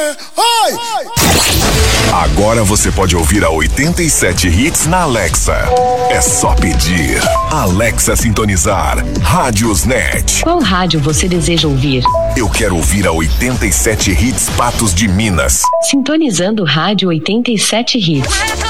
Oi! Agora você pode ouvir a 87 Hits na Alexa. É só pedir. Alexa sintonizar. Rádiosnet. Qual rádio você deseja ouvir? Eu quero ouvir a 87 Hits Patos de Minas. Sintonizando Rádio 87 Hits.